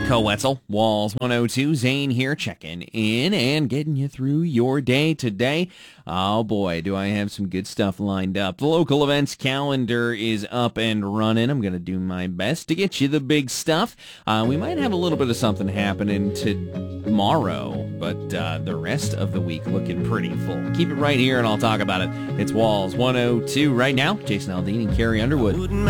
Wetzel, Walls 102, Zane here, checking in and getting you through your day today. Oh boy, do I have some good stuff lined up. The local events calendar is up and running. I'm going to do my best to get you the big stuff. We might have a little bit of something happening tomorrow, but the rest of the week looking pretty full. Keep it right here and I'll talk about it. It's Walls 102 right now. Jason Aldean and Carrie Underwood.